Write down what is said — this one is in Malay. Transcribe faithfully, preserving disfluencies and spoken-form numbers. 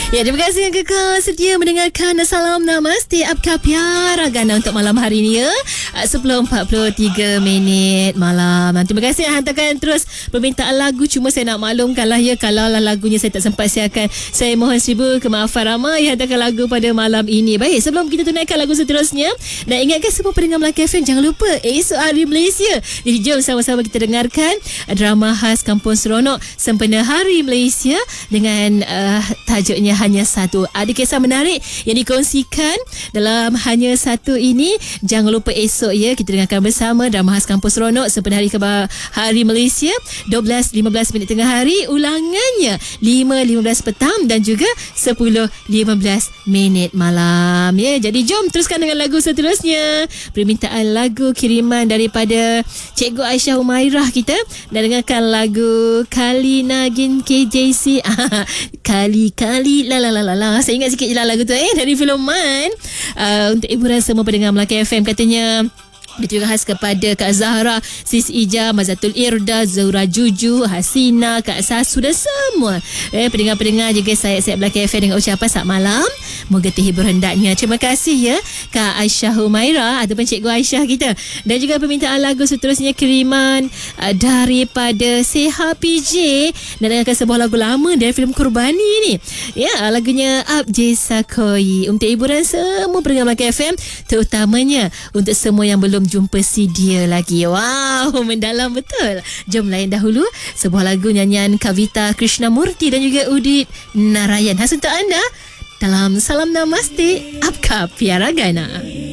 Ya, terima kasih yang kekal setia mendengarkan Salam Namaste Apka Piara Gana untuk malam hari ini ya. sepuluh empat puluh tiga minit malam. Terima kasih yang hantarkan terus permintaan lagu. Cuma saya nak maklumkan lah ya, kalau lah lagunya saya tak sempat siarkan, saya mohon seribu kemaafan ramai yang hantarkan lagu pada malam ini. Baik, sebelum kita tunaikan lagu seterusnya, dan ingatkan semua pendengar Melaka F M, jangan lupa esok hari Malaysia. Jadi jom sama-sama kita dengarkan drama khas Kampung Seronok Sempena Hari Malaysia dengan uh, tajuknya Hanya Satu. Ada kisah menarik yang dikongsikan dalam Hanya Satu ini. Jangan lupa esok ya, kita dengarkan bersama drama khas Kampung Seronok Sempena Hari Keba- Hari Malaysia, dua belas lima belas minit tengah hari, ulangannya lima lima belas petang dan juga sepuluh lima belas minit malam ya. Jadi jom teruskan dengan lagu seterusnya. Permintaan lagu kiriman daripada Cikgu Aisyah Humairah kita, dan dengarkan lagu Kali Nagin K J C. Kali-kali la la la la la. Saya ingat sikit je lah lagu tu eh, dari filem Man. Uh, untuk hiburan semua pendengar Melaka F M, katanya terima khas kepada Kak Zahra, Sis Ija, Mazatul Irda, Zaura Juju, Hasina, Kak Sasu dan semua eh, pendengar-pendengar juga saya-saya Melaka F M dengan ucapan selamat malam. Moga terhibur hendaknya. Terima kasih ya Kak Aisyah Humairah ataupun Cikgu Aisyah kita. Dan juga permintaan lagu seterusnya kiriman uh, daripada Seha P J, dan dengarkan sebuah lagu lama dari filem Kurbani ni. Ya, lagunya Abjay Sakoi untuk hiburan semua pendengar Melaka F M, terutamanya untuk semua yang belum jumpa si dia lagi. Wow, mendalam betul. Jom layan dahulu sebuah lagu nyanyian Kavita Krishnamurti dan juga Udit Narayan khas untuk anda dalam Salam Namaste Apka Piara Gana.